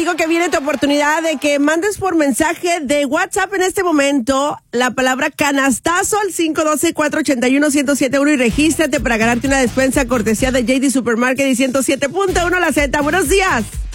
digo que viene tu oportunidad de que mandes por mensaje de WhatsApp en este momento la palabra canastazo al 512-481-1071 y regístrate para ganarte una despensa cortesía de JD Supermarket y 107.1 La Z. Buenos días.